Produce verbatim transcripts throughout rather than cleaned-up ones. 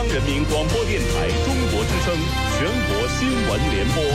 央人民广播电台中国之声全国新闻联播。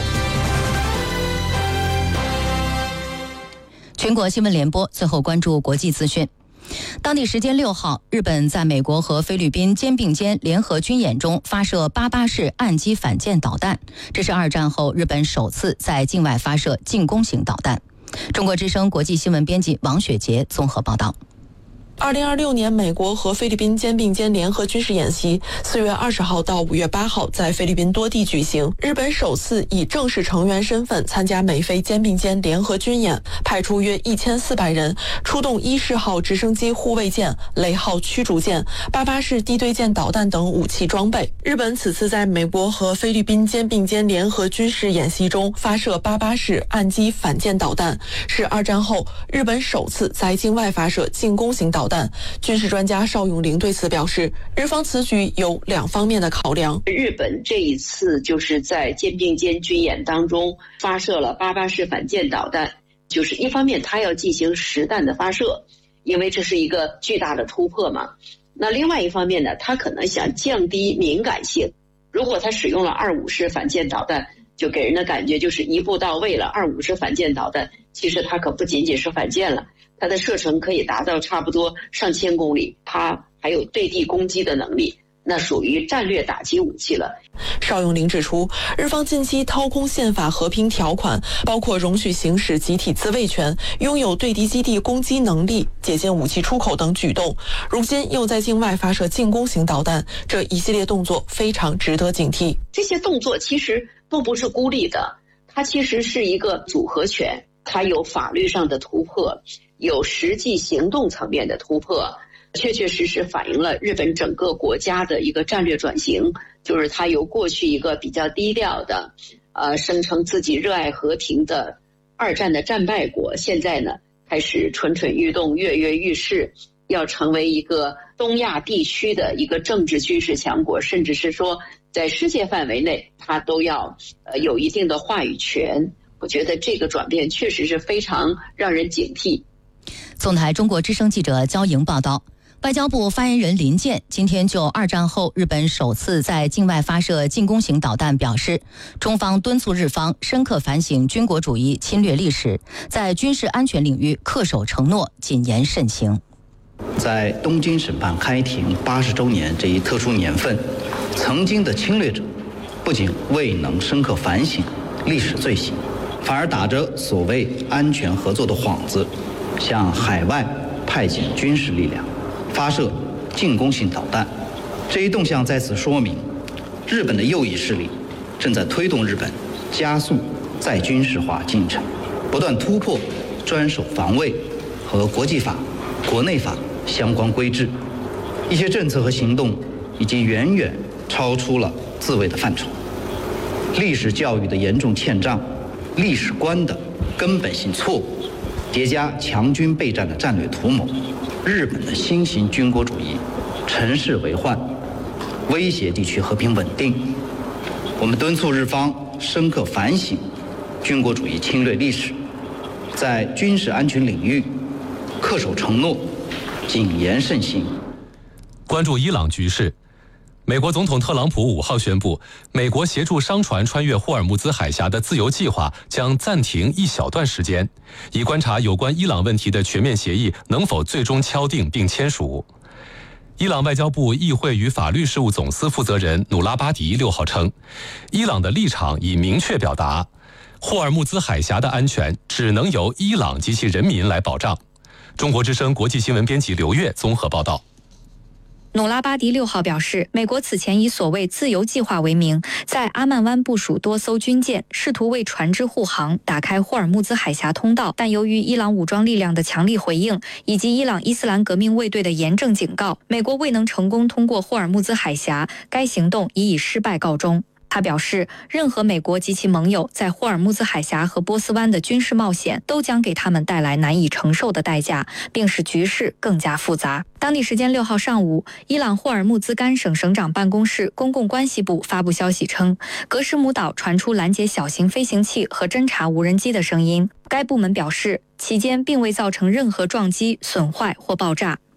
全国新闻联播，最后关注国际资讯。当地时间六号，日本在美国和菲律宾肩并肩联合军演中发射八八式岸基反舰导弹，这是二战后日本首次在境外发射进攻型导弹。中国之声国际新闻编辑王雪杰综合报道。 二零二六年，美国和菲律宾肩并肩联合军事演习，四月二十号到五月八号在菲律宾多地举行。日本首次以正式成员身份参加美菲肩并肩联合军演，派出约一千四百人，出动伊式号直升机护卫舰、雷号驱逐舰、八八式地对舰导弹等武器装备。日本此次在美国和菲律宾肩并肩联合军事演习中发射八八式岸基反舰导弹，是二战后日本首次在境外发射进攻型导弹。军事专家邵永龄对此表示，日方此举有两方面的考量。 日本这一次就是在肩并肩军演当中发射了八八式反舰导弹，就是一方面它要进行实弹的发射，因为这是一个巨大的突破嘛。那另外一方面呢，它可能想降低敏感性。如果它使用了二五式反舰导弹，就给人的感觉就是一步到位了。二五式反舰导弹其实它可不仅仅是反舰了，它的射程可以达到差不多上千公里，它还有对地攻击的能力，那属于战略打击武器了。 邵永龄指出，日方近期掏空宪法和平条款，包括容许行使集体自卫权、拥有对敌基地攻击能力、解禁武器出口等举动，如今又在境外发射进攻型导弹，这一系列动作非常值得警惕。 这些动作其实都不是孤立的，它其实是一个组合拳，它有法律上的突破，有实际行动层面的突破，确确实实反映了日本整个国家的一个战略转型，就是它由过去一个比较低调的呃，声称自己热爱和平的二战的战败国，现在呢开始蠢蠢欲动，跃跃欲试，要成为一个东亚地区的一个政治军事强国，甚至是说在世界范围内它都要呃有一定的话语权。我觉得这个转变确实是非常让人警惕。 纵台中国之声记者焦莹报道，外交部发言人林健今天就二战后日本首次在境外发射进攻型导弹表示，中方敦促日方深刻反省军国主义侵略历史，在军事安全领域恪守承诺，谨言慎行。 在东京审判开庭八十周年这一特殊年份，曾经的侵略者不仅未能深刻反省历史罪行，反而打着所谓安全合作的幌子，向海外派遣军事力量，发射进攻性导弹。这一动向在此说明，日本的右翼势力正在推动日本加速再军事化进程，不断突破专守防卫和国际法、国内法相关规制。一些政策和行动已经远远超出了自卫的范畴。历史教育的严重欠账，历史观的根本性错误，叠加强军备战的战略图谋，日本的新型军国主义乘势为患，威胁地区和平稳定。我们敦促日方深刻反省军国主义侵略历史，在军事安全领域恪守承诺，谨言慎行。 关注伊朗局势。美国总统特朗普五号宣布，美国协助商船穿越霍尔木兹海峡的自由计划将暂停一小段时间，以观察有关伊朗问题的全面协议能否最终敲定并签署。伊朗外交部议会与法律事务总司负责人努拉巴迪六号称，伊朗的立场已明确表达，霍尔木兹海峡的安全只能由伊朗及其人民来保障。中国之声国际新闻编辑刘越综合报道。 努拉巴迪六号表示，美国此前以所谓自由计划为名，在阿曼湾部署多艘军舰，试图为船只护航打开霍尔木兹海峡通道，但由于伊朗武装力量的强力回应以及伊朗伊斯兰革命卫队的严正警告，美国未能成功通过霍尔木兹海峡，该行动已以失败告终。他表示，任何美国及其盟友在霍尔木兹海峡和波斯湾的军事冒险都将给他们带来难以承受的代价，并使局势更加复杂。当地时间六号上午，伊朗霍尔木兹干省省长办公室公共关系部发布消息称，格什姆岛传出拦截小型飞行器和侦察无人机的声音。该部门表示，期间并未造成任何撞击、损坏或爆炸。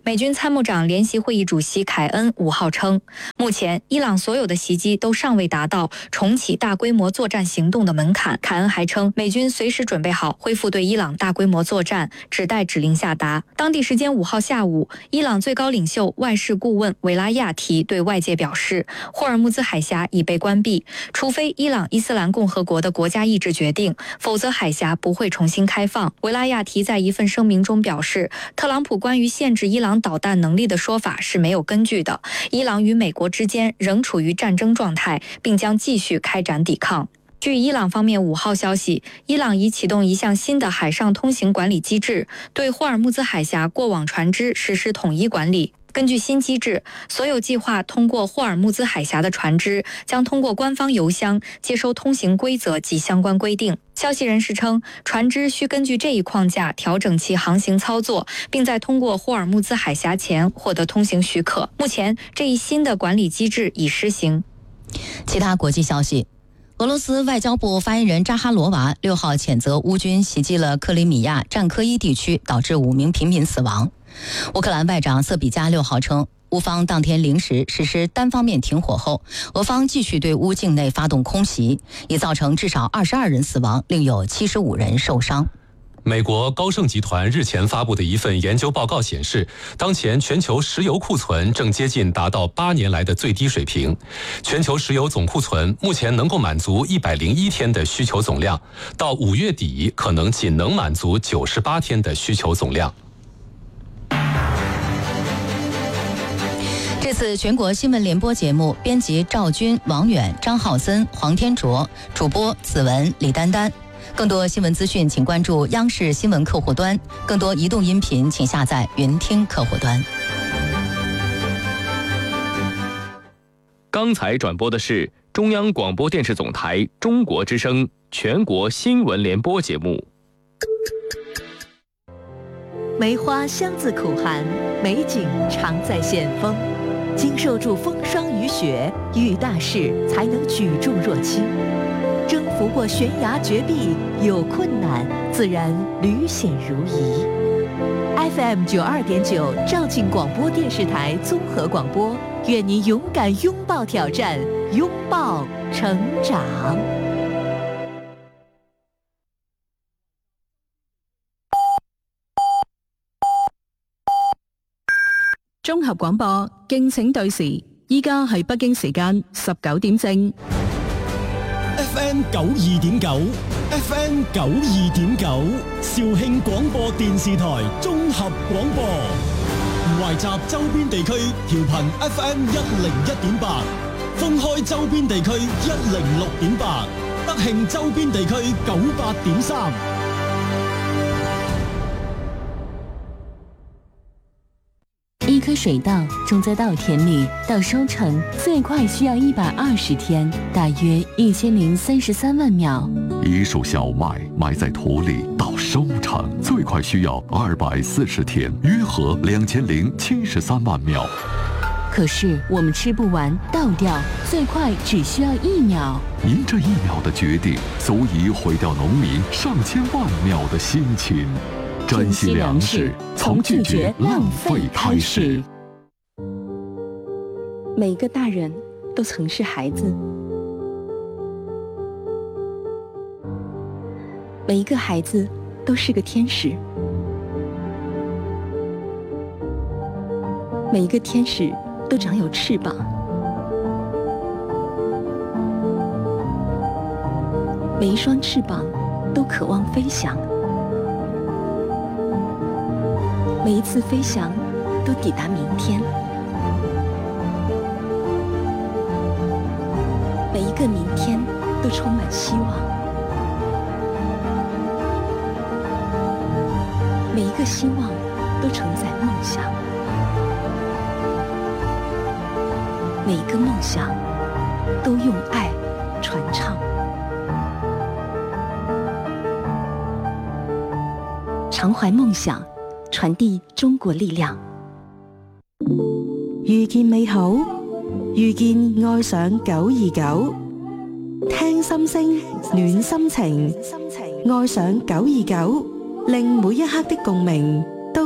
美军参谋长联席会议主席凯恩五号称，目前伊朗所有的袭击都尚未达到重启大规模作战行动的门槛。凯恩还称，美军随时准备好恢复对伊朗大规模作战，只待指令下达。当地时间五号下午，伊朗最高领袖外事顾问维拉亚提对外界表示，霍尔木兹海峡已被关闭，除非伊朗伊斯兰共和国的国家意志决定，否则海峡不会重新开放。维拉亚提在一份声明中表示，特朗普关于限制伊朗导弹能力的说法是没有根据的，伊朗与美国之间仍处于战争状态，并将继续开展抵抗。据伊朗方面五号消息，伊朗已启动一项新的海上通行管理机制，对霍尔木兹海峡过往船只实施统一管理。根据新机制，所有计划通过霍尔木兹海峡的船只将通过官方邮箱接收通行规则及相关规定。消息人士称，船只需根据这一框架调整其航行操作，并在通过霍尔木兹海峡前获得通行许可。目前，这一新的管理机制已施行。 其他国际消息，俄罗斯外交部发言人扎哈罗娃六号谴责乌军袭击了克里米亚战科伊地区，导致五名平民死亡。乌克兰外长瑟比加六号称，乌方当天零时实施单方面停火后，俄方继续对乌境内发动空袭，已造成至少二十二人死亡，另有七十五人受伤。 美国高盛集团日前发布的一份研究报告显示，当前全球石油库存正接近达到八年来的最低水平。全球石油总库存目前能够满足一百零一天的需求总量，到五月底可能仅能满足九十八天的需求总量。 这次全国新闻联播节目，编辑赵军、王远、张浩森、黄天卓，主播子文、李丹丹。更多新闻资讯，请关注央视新闻客户端；更多移动音频，请下载云听客户端。 刚才转播的是中央广播电视总台中国之声全国新闻联播节目。 梅花香自苦寒，美景常在险峰。经受住风霜雨雪，遇大事才能举重若轻。征服过悬崖绝壁，有困难自然屡险如夷。F M 九二点九肇庆广播电视台综合广播，愿您勇敢拥抱挑战，拥抱成长。 綜合廣播，敬請對時，依家係北京時間十九點正。 F M 九二點九 ，F M 九二點九，肇慶廣播電視台綜合廣播，懷集周邊地區調頻 F M 一零一點八，封開周邊地區一零六點八，德慶周邊地區九八點三。 一棵水稻種在稻田裡，到收成最快需要一百二十天，大約一千零三十三萬秒。 一束小麥埋在土裡，到收成最快需要二百四十天，約合兩千零七十三萬秒。 可是我們吃不完倒掉，最快只需要一秒。 您這一秒的決定，足以毀掉農民上千萬秒的辛勤。珍惜糧食，從拒絕浪費開始。 每個大人都曾是孩子，每一個孩子都是個天使，每一個天使都長有翅膀，每一雙翅膀都渴望飛翔。每一次飛翔都抵達明天，每一個明天都充滿希望，每一個希望都承載夢想，每一個夢想都用愛傳唱。常懷夢想，傳遞中國力量。 遇見美好，遇見愛上九二九，聽心聲，暖心情，愛上九二九，令每一刻的共鳴